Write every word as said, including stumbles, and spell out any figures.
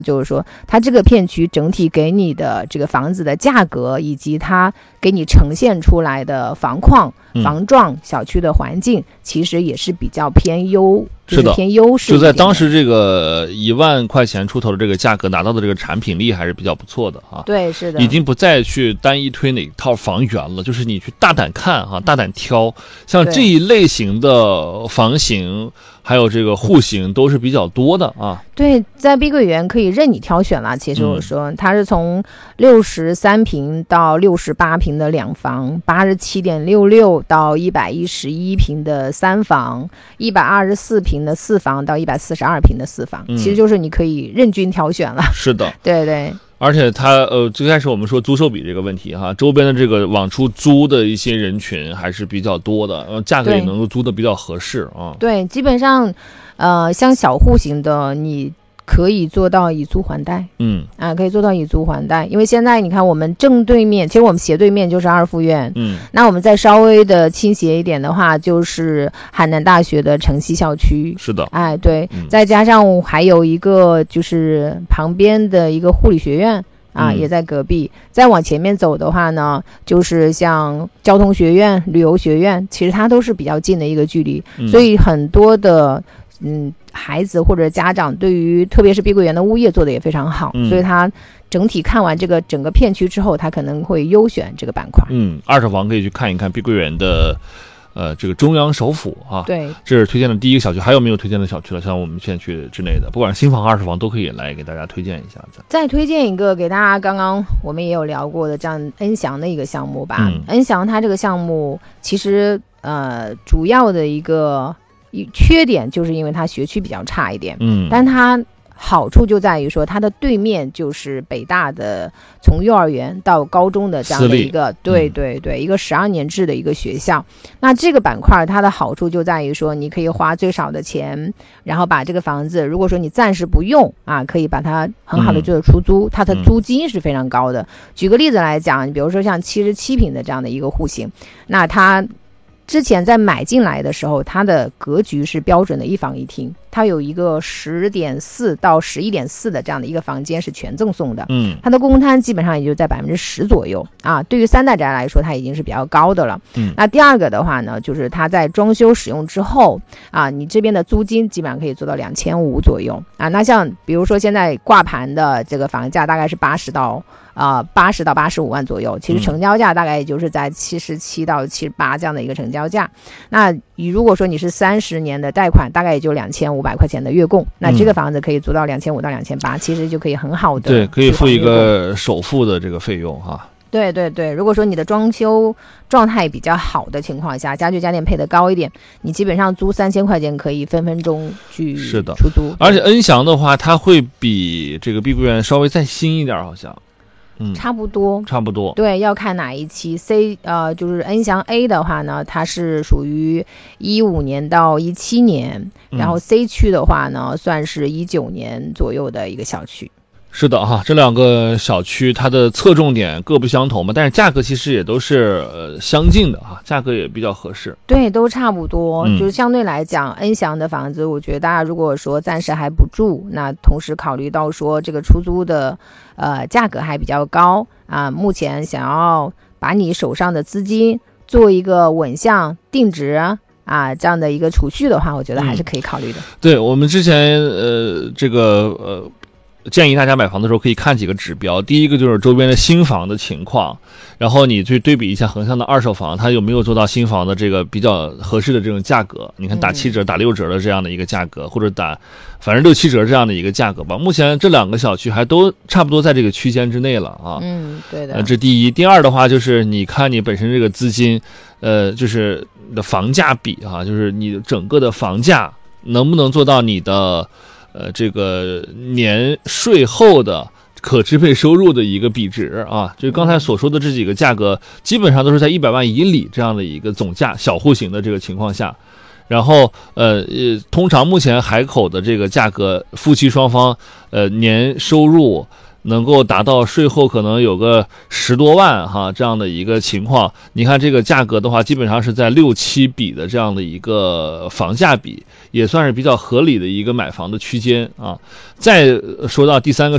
就是说它这个片区整体给你的这个房子的价格，以及它给你呈现出来的房况、房状、小区的环境，其实也是比较偏优，就是偏优势。 就在当时这个一万块钱出头的这个价格拿到的这个产品力还是比较不错的啊。 对，是的， 已经不再去单一推哪套房源了，就是你去大胆看哈、啊，大胆挑，像这一类型的房型还有这个户型都是比较多的啊。 对，在碧桂园可以任你挑选了。其实我说、嗯、它是从六十三平到六十八平的两房，八十七点六六到一百一十一平的三房，一百二十四平的四房到一百四十二平的四房、嗯，其实就是你可以任君挑选了。 是的， 对对。 而且它呃，最开始我们说租售比这个问题哈，周边的这个往出租的一些人群还是比较多的，呃，价格也能够租的比较合适啊。 对，基本上，呃，像小户型的你可以做到以租还贷， 嗯啊，可以做到以租还贷，因为现在你看我们正对面，其实我们斜对面就是二附院， 嗯， 那我们再稍微的倾斜一点的话，就是海南大学的城西校区， 是的， 哎，对， 嗯、 再加上还有一个就是旁边的一个护理学院。啊，也在隔壁。再往前面走的话呢，就是像交通学院、旅游学院，其实它都是比较近的一个距离， 嗯、 所以很多的嗯孩子或者家长对于特别是碧桂园的物业做的也非常好， 嗯、 所以他整体看完这个整个片区之后，他可能会优选这个板块。 嗯，二手房可以去看一看碧桂园的。呃，这个中央首府啊， 对， 这是推荐的第一个小区，还有没有推荐的小区了？像我们县区之内的，不管是新房、二手房，都可以来给大家推荐一下。 再推荐一个给大家，刚刚我们也有聊过的，这样恩祥的一个项目吧。 嗯、 恩祥它这个项目其实呃，主要的一个缺点就是因为它学区比较差一点， 嗯， 但它好处就在于说，它的对面就是北大的从幼儿园到高中的这样的一个，对对对，一个十二年制的一个学校。那这个板块它的好处就在于说，你可以花最少的钱，然后把这个房子，如果说你暂时不用啊，可以把它很好的做出租，它的租金是非常高的。举个例子来讲，你比如说像七十七平的这样的一个户型，那它之前在买进来的时候，它的格局是标准的一房一厅，它有一个十点四到十一点四的这样的一个房间是全赠送的， 嗯， 它的公摊基本上也就在百分之十左右啊。对于三代宅来说，它已经是比较高的了。 嗯， 那第二个的话呢，就是它在装修使用之后啊，你这边的租金基本上可以做到两千五左右啊。那像比如说现在挂牌的这个房价大概是八十到。啊，八十到八十五万左右，其实成交价大概也就是在七十七到七十八这样的一个成交价。那你如果说你是三十年的贷款，大概也就两千五百块钱的月供，那这个房子可以租到两千五到两千八，其实就可以很好的对，可以付一个首付的这个费用哈。 对对对，如果说你的装修状态比较好的情况下，家具家电配得高一点，你基本上租三千块钱可以分分钟去是的出租。 而且恩祥的话，它会比这个碧桂园稍微再新一点，好像。嗯， 差不多， 差不多。 对，要看哪一期 C 呃，就是恩祥 A 的话呢，它是属于一五年到一七年，然后 C 区的话呢，嗯、算是一九年左右的一个小区。 是的哈，这两个小区它的侧重点各不相同嘛，但是价格其实也都是呃相近的哈，价格也比较合适。 对，都差不多， 嗯、 就是相对来讲，恩祥的房子，我觉得大家如果说暂时还不住，那同时考虑到说这个出租的呃价格还比较高啊，目前想要把你手上的资金做一个稳向定值啊，这样的一个储蓄的话，我觉得还是可以考虑的。 嗯、对，我们之前呃这个呃。建议大家买房的时候可以看几个指标，第一个就是周边的新房的情况，然后你去对比一下横向的二手房，它有没有做到新房的这个比较合适的这种价格，你看打七折、打六折的这样的一个价格，或者打反正六七折这样的一个价格吧。目前这两个小区还都差不多在这个区间之内了啊。 嗯，对的。 呃，这第一，第二的话就是你看你本身这个资金，呃，就是你的房价比啊，就是你整个的房价能不能做到你的。呃，这个年税后的可支配收入的一个比值啊，就刚才所说的这几个价格，基本上都是在一百万以里这样的一个总价，小户型的这个情况下，然后呃呃，通常目前海口的这个价格，夫妻双方呃年收入能够达到税后可能有个十多万哈这样的一个情况，你看这个价格的话，基本上是在六七比的这样的一个房价比，也算是比较合理的一个买房的区间啊。再说到第三个